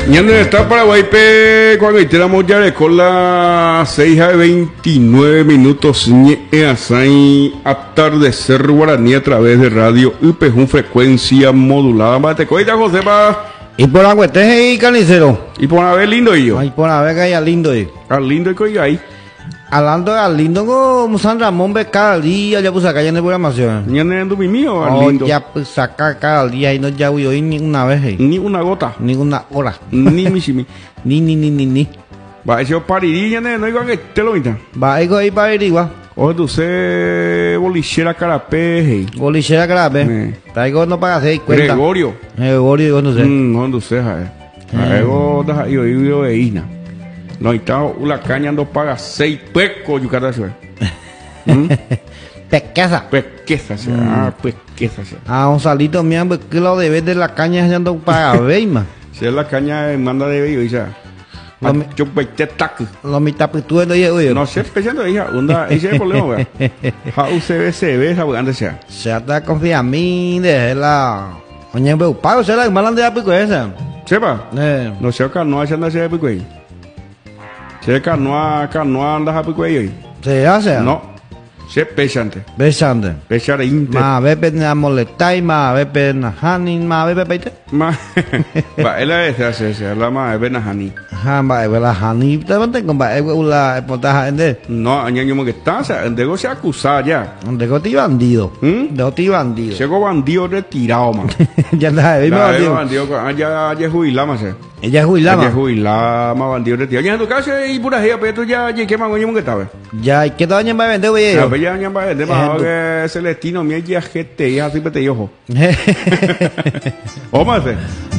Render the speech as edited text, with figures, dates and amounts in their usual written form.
Ñande está Paraguay pe cuando hiciéramos ya con las 6:29 minutos asai atardecer guaraní a través de radio UPJ frecuencia modulada. Mate coita José pa y por Agüeteje y Canicero. y por haber lindo y yo. Ay, por haber que haya lindo ahí. Al lindo y coiga ahí. Hablando de al lindo como San Ramón ve cada día ya pues acá ya en la programación. Ñande ando mi mío al Oh, lindo. ya pues acá cada día y no ya voy hoy ni una vez ahí. Ni una gota. Ni una hora. Ni mi. Ni. Va ese parirí ñande no iba que te lo vita. Va ahí para averiguar. O tu se bolichera carapé. Bolichera grave. Traigo no paga 6 cuenta. Gregorio. Gregorio, no sé. ¿Dónde se jae? Luego da yo vivo de isna. No está la caña no paga 6 pecos yucatán. Pesqueza. Pesqueza, pesqueza. Un salito mío, pues que lo debes de la caña ya no paga, veis más. Si es la caña manda de bello ya. Yo pete tac. Lo mitad pues tú no oye. No sé, pensando hija, ese es el problema, güey. Ja UCBCB esa buganda sea. Se ata confía a mí de la oye, pero pago se la malan de la pico esa. Sepa. No sé acá no hace anda ese pico ahí. Se canoa anda a pico ahí. Se hace. No. Se pesante. Besante. Pesare inte. Ma bebe na molestai, ma bebe na hanin, ma bebe peite. Ma, va, él es hace, la ma es benahani. Ha ba bebe la hani, te mantén con ba bebe la potaja ende. No, año que está, de go se acusa ya. De goti bandido. ¿Mm? De goti bandido. Llegó bandido retirado, man. Ya está, bebe bandido. Ya jubilado, más. Ella es jubilada. Ya jubilado, más bandido retirado. Ya en tu casa y pura jea, pero tú ya qué más coño que estaba. Ya, ¿qué daño va a vender, güey? Ya, pues ya va a vender más que Celestino, mi ya gente, ya así pete y ojo. ¿O más?